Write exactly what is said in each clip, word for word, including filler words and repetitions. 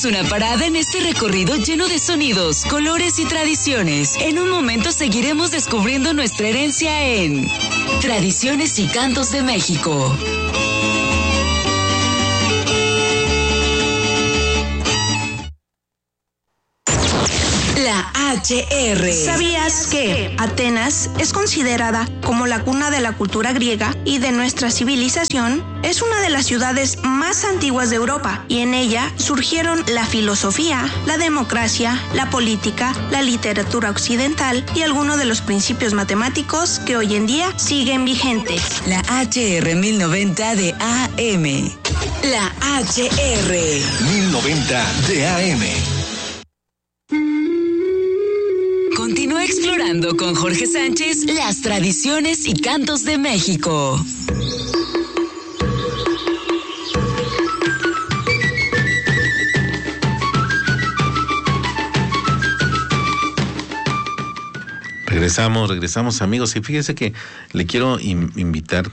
haremos una parada en este recorrido lleno de sonidos, colores y tradiciones. En un momento seguiremos descubriendo nuestra herencia en Tradiciones y Cantos de México. La H R. ¿Sabías que Atenas es considerada como la cuna de la cultura griega y de nuestra civilización? Es una de las ciudades más antiguas de Europa y en ella surgieron la filosofía, la democracia, la política, la literatura occidental y algunos de los principios matemáticos que hoy en día siguen vigentes. La H R mil noventa de A M. La H R mil noventa de A M. Continúa explorando con Jorge Sánchez las tradiciones y cantos de México. Regresamos, regresamos amigos, y fíjese que le quiero in- invitar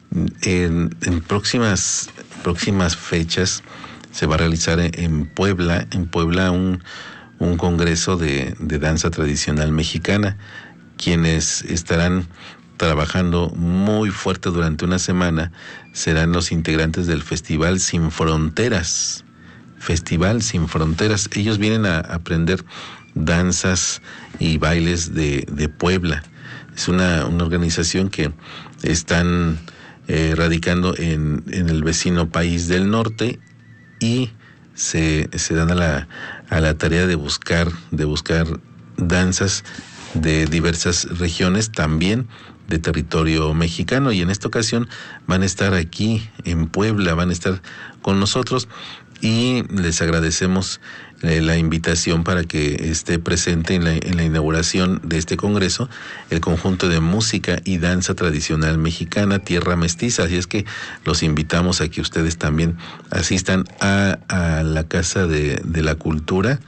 en, en próximas, próximas fechas se va a realizar en, en Puebla, en Puebla un un congreso de, de danza tradicional mexicana, quienes estarán trabajando muy fuerte durante una semana serán los integrantes del Festival Sin Fronteras. Festival Sin Fronteras. Ellos vienen a aprender danzas y bailes de, de Puebla. Es una, una organización que están eh, radicando en, en el vecino país del norte y se, se dan a la, a la tarea de buscar, de buscar danzas de diversas regiones, también de territorio mexicano, y en esta ocasión van a estar aquí en Puebla, van a estar con nosotros, y les agradecemos eh, la invitación para que esté presente en la, en la inauguración de este congreso el conjunto de música y danza tradicional mexicana Tierra Mestiza. Así es que los invitamos a que ustedes también asistan a, a la Casa de, de la Cultura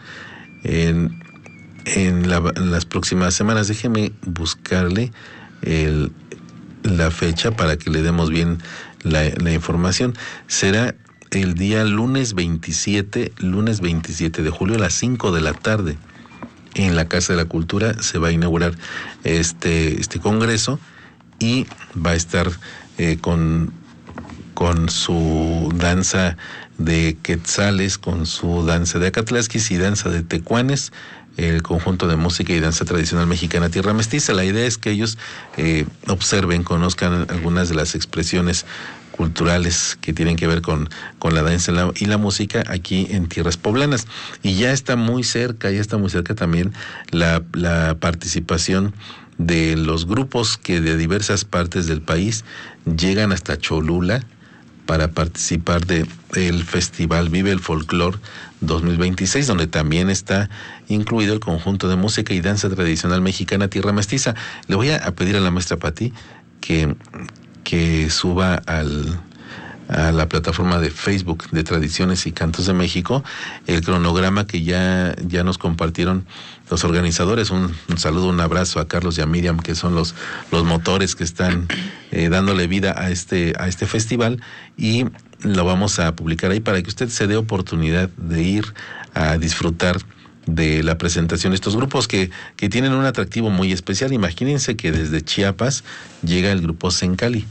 en, en, la, en las próximas semanas. Déjeme buscarle el, la fecha para que le demos bien la, la información. Será el día lunes veintisiete, lunes veintisiete de julio a las cinco de la tarde. En la Casa de la Cultura se va a inaugurar este, este congreso, y va a estar eh, con, con su danza de quetzales, con su danza de acatlasquis y danza de tecuanes, el conjunto de música y danza tradicional mexicana Tierra Mestiza. La idea es que ellos eh, observen, conozcan algunas de las expresiones culturales que tienen que ver con, con la danza y la, y la música aquí en tierras poblanas. Y ya está muy cerca, ya está muy cerca también la, la participación de los grupos que de diversas partes del país llegan hasta Cholula para participar de el Festival Vive el Folclor dos mil veintiséis, donde también está incluido el conjunto de música y danza tradicional mexicana Tierra Mestiza. Le voy a, a pedir a la maestra Pati que que suba al, a la plataforma de Facebook de Tradiciones y Cantos de México el cronograma que ya, ya nos compartieron los organizadores. Un, un saludo, un abrazo a Carlos y a Miriam, que son los, los motores que están eh, dándole vida a este, a este festival, y lo vamos a publicar ahí para que usted se dé oportunidad de ir a disfrutar de la presentación de estos grupos que, que tienen un atractivo muy especial. Imagínense que desde Chiapas llega el grupo Sencali,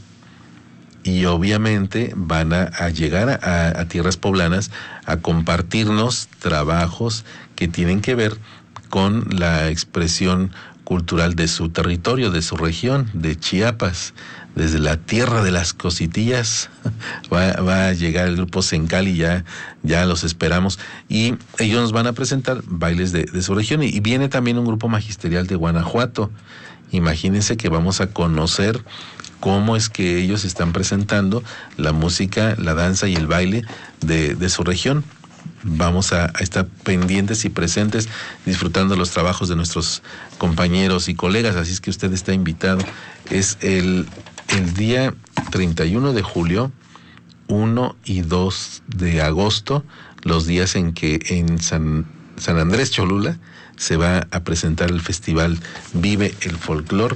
y obviamente van a, a llegar a, a tierras poblanas a compartirnos trabajos que tienen que ver con la expresión cultural de su territorio, de su región, de Chiapas. Desde la tierra de las cositillas va, va a llegar el grupo Sencali, ya, ya los esperamos, y ellos nos van a presentar bailes de, de su región, y, y viene también un grupo magisterial de Guanajuato. Imagínense que vamos a conocer cómo es que ellos están presentando la música, la danza y el baile de, de su región. Vamos a, a estar pendientes y presentes disfrutando los trabajos de nuestros compañeros y colegas, así es que usted está invitado. Es el, el día treinta y uno de julio, uno y dos de agosto, los días en que en San, San Andrés Cholula se va a presentar el Festival Vive el Folclor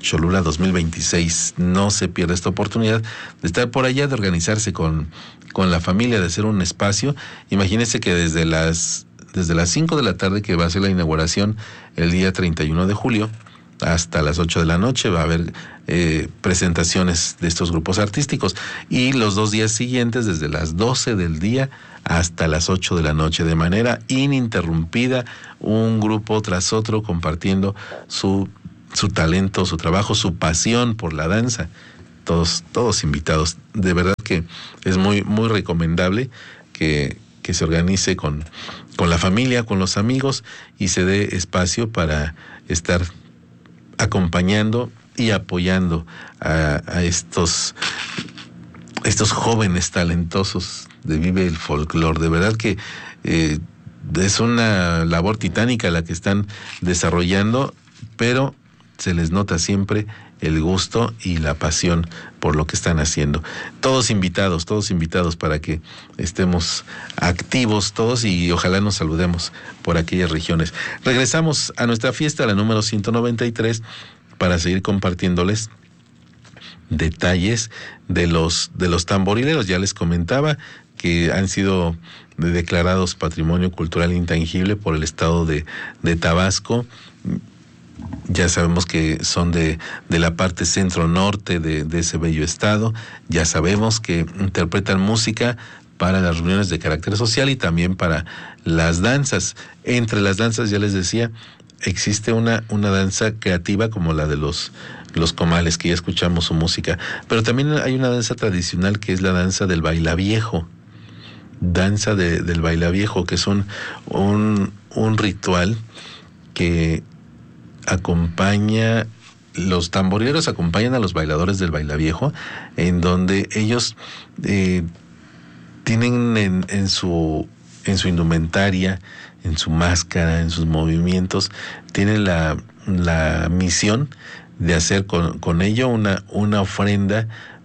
Cholula dos mil veintiséis. No se pierda esta oportunidad de estar por allá, de organizarse con, con la familia, de hacer un espacio. Imagínense que desde las, desde las cinco de la tarde, que va a ser la inauguración el día treinta y uno de julio, hasta las ocho de la noche va a haber eh, presentaciones de estos grupos artísticos, y los dos días siguientes desde las doce del día hasta las ocho de la noche, de manera ininterrumpida, un grupo tras otro compartiendo su, su talento, su trabajo, su pasión por la danza. Todos, todos invitados. De verdad que es muy, muy recomendable que, que se organice con, con la familia, con los amigos, y se dé espacio para estar acompañando y apoyando a, a estos, estos jóvenes talentosos de Vive el Folclor. De verdad que eh, es una labor titánica la que están desarrollando, pero se les nota siempre el gusto y la pasión por lo que están haciendo. Todos invitados, todos invitados para que estemos activos todos, y ojalá nos saludemos por aquellas regiones. Regresamos a nuestra fiesta, la número ciento noventa y tres, para seguir compartiéndoles detalles de los, de los tamborileros. Ya les comentaba que han sido declarados Patrimonio Cultural Intangible por el estado de, de Tabasco. Ya sabemos que son de, de la parte centro-norte de, de ese bello estado. Ya sabemos que interpretan música para las reuniones de carácter social y también para las danzas. Entre las danzas, ya les decía, existe una, una danza creativa como la de los, los comales, que ya escuchamos su música. Pero también hay una danza tradicional que es la danza del bailaviejo. Danza de, del bailaviejo, que es un, un, un ritual que acompaña, los tamborileros acompañan a los bailadores del bailaviejo, en donde ellos eh, tienen en, en su en su indumentaria, en su máscara, en sus movimientos, tienen la, la misión de hacer con, con ello una, una ofrenda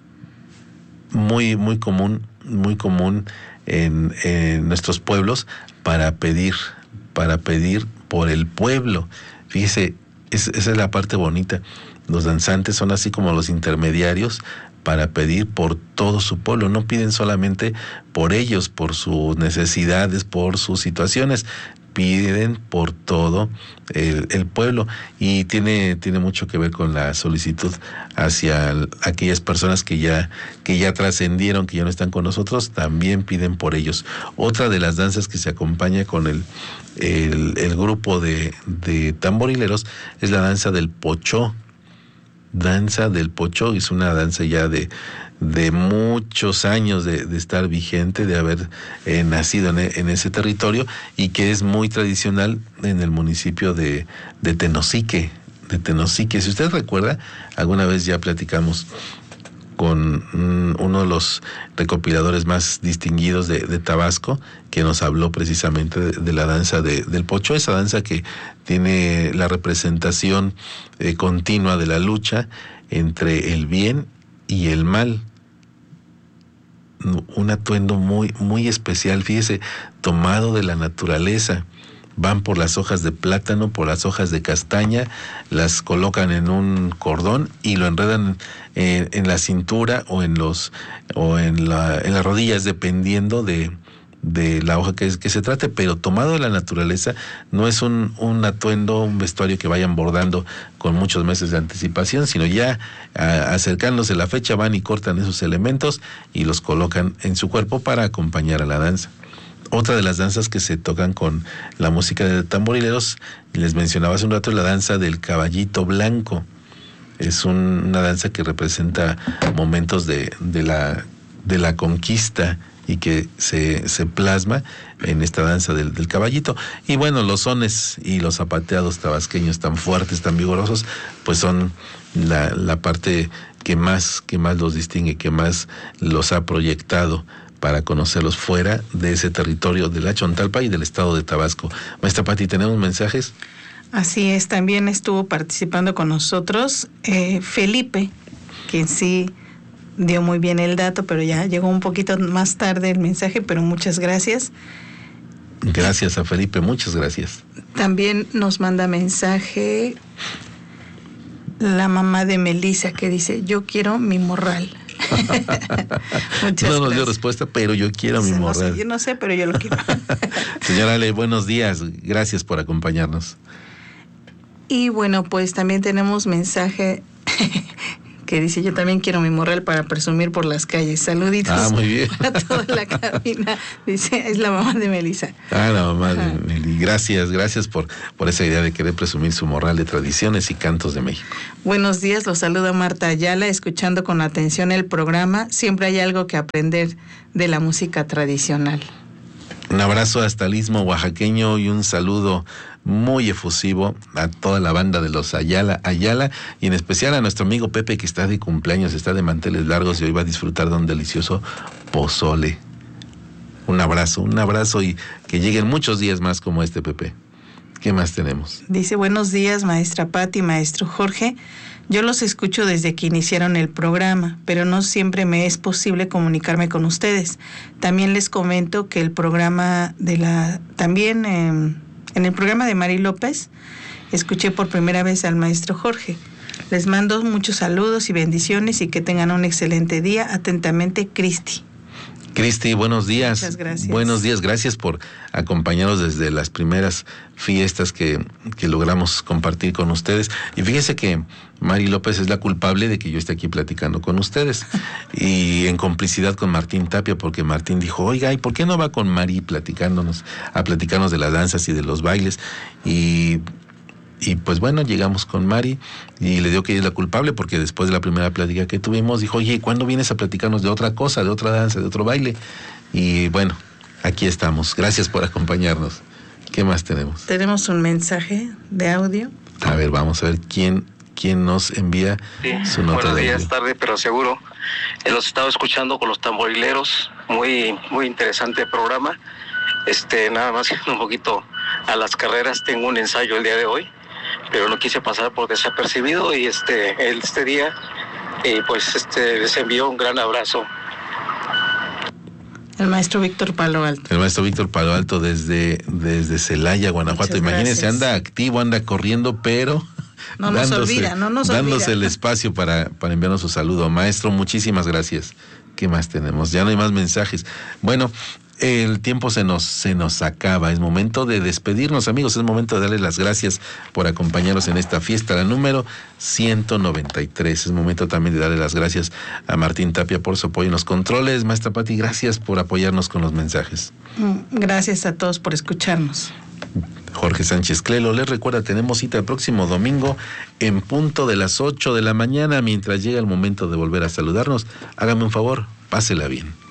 muy, muy común, muy común en, en nuestros pueblos, para pedir, para pedir por el pueblo. Fíjese, es, esa es la parte bonita. Los danzantes son así como los intermediarios para pedir por todo su pueblo. No piden solamente por ellos, por sus necesidades, por sus situaciones. Piden por todo el, el pueblo, y tiene, tiene mucho que ver con la solicitud hacia el, aquellas personas que ya, que ya trascendieron, que ya no están con nosotros. También piden por ellos. Otra de las danzas que se acompaña con el, el, el grupo de, de tamborileros es la danza del pochó. Danza del pochó es una danza ya de, de muchos años de, de estar vigente, de haber eh, nacido en, en ese territorio, y que es muy tradicional en el municipio de, de Tenosique, de Tenosique. Si usted recuerda, alguna vez ya platicamos con mm, uno de los recopiladores más distinguidos de, de Tabasco, que nos habló precisamente de, de la danza de, del pochó, esa danza que tiene la representación eh, continua de la lucha entre el bien y el mal. Un atuendo muy, muy especial, fíjese, tomado de la naturaleza. Van por las hojas de plátano, por las hojas de castaña, las colocan en un cordón y lo enredan en, en la cintura o en los o en, la, en las rodillas, dependiendo de, de la hoja que, que se trate, pero tomado de la naturaleza. No es un, un atuendo, un vestuario que vayan bordando con muchos meses de anticipación, sino ya a, acercándose la fecha van y cortan esos elementos y los colocan en su cuerpo para acompañar a la danza. Otra de las danzas que se tocan con la música de tamborileros, les mencionaba hace un rato, es la danza del caballito blanco. Es un, una danza que representa momentos de, de, la, de la conquista, y que se, se plasma en esta danza del, del caballito. Y bueno, los sones y los zapateados tabasqueños tan fuertes, tan vigorosos, pues son la, la parte que más, que más los distingue, que más los ha proyectado para conocerlos fuera de ese territorio de la Chontalpa y del estado de Tabasco. Maestra Pati, ¿tenemos mensajes? Así es, también estuvo participando con nosotros eh, Felipe, quien sí dio muy bien el dato, pero ya llegó un poquito más tarde el mensaje, pero muchas gracias. Gracias a Felipe, muchas gracias. También nos manda mensaje la mamá de Melissa, que dice, yo quiero mi morral. Muchas no nos dio gracias. respuesta, pero yo quiero mi No morral. sé, yo no sé, pero yo lo quiero. Señora Ale, buenos días. Gracias por acompañarnos. Y bueno, pues también tenemos mensaje que dice, yo también quiero mi morral para presumir por las calles. Saluditos Ah, muy bien. a toda la cabina. Dice, es la mamá de Melissa. Ah, la mamá Ajá. de Meli. Gracias, gracias por, por esa idea de querer presumir su morral de tradiciones y cantos de México. Buenos días, los saluda Marta Ayala, escuchando con atención el programa. Siempre hay algo que aprender de la música tradicional. Un abrazo hasta el Istmo oaxaqueño y un saludo muy efusivo a toda la banda de los Ayala, Ayala y en especial a nuestro amigo Pepe, que está de cumpleaños, está de manteles largos y hoy va a disfrutar de un delicioso pozole. Un abrazo, un abrazo y que lleguen muchos días más como este, Pepe. ¿Qué más tenemos? Dice, buenos días, maestra Patti, maestro Jorge. Yo los escucho desde que iniciaron el programa, pero no siempre me es posible comunicarme con ustedes. También les comento que el programa de la... También eh, en el programa de Mari López escuché por primera vez al maestro Jorge. Les mando muchos saludos y bendiciones y que tengan un excelente día. Atentamente, Cristi. Cristi, buenos días. Muchas gracias. Buenos días, gracias por acompañarnos desde las primeras fiestas que, que logramos compartir con ustedes. Y fíjese que Mari López es la culpable de que yo esté aquí platicando con ustedes. Y en complicidad con Martín Tapia, porque Martín dijo, oiga, ¿y por qué no va con Mari platicándonos, a platicarnos de las danzas y de los bailes? Y... Y pues bueno, llegamos con Mari y le dio que ella es la culpable porque después de la primera plática que tuvimos dijo, oye, ¿cuándo vienes a platicarnos de otra cosa, de otra danza, de otro baile? Y bueno, aquí estamos. Gracias por acompañarnos. ¿Qué más tenemos? Tenemos un mensaje de audio. A ver, vamos a ver quién, quién nos envía Sí, su nota buenos de días, audio. tarde, pero seguro. Eh, los estaba escuchando con los tamborileros. Muy, muy interesante programa. Este, nada más un poquito a las carreras. Tengo un ensayo el día de hoy, pero no quise pasar por desapercibido y este, este día, y pues este, les envío un gran abrazo. El maestro Víctor Palo Alto. El maestro Víctor Palo Alto desde, desde Celaya, Guanajuato. Muchas Imagínense, gracias. anda activo, anda corriendo, pero... No nos olvida, no nos dándose olvida. el espacio para, para enviarnos su saludo. Maestro, muchísimas gracias. ¿Qué más tenemos? Ya no hay más mensajes. Bueno, el tiempo se nos, se nos acaba. Es momento de despedirnos, amigos. Es momento de darles las gracias por acompañarnos en esta fiesta, la número ciento noventa y tres. Es momento también de darle las gracias a Martín Tapia por su apoyo en los controles. Maestra Patti, gracias por apoyarnos con los mensajes. Gracias a todos por escucharnos. Jorge Sánchez Clelo les recuerda, tenemos cita el próximo domingo en punto de las ocho de la mañana. Mientras llega el momento de volver a saludarnos, hágame un favor, pásela bien.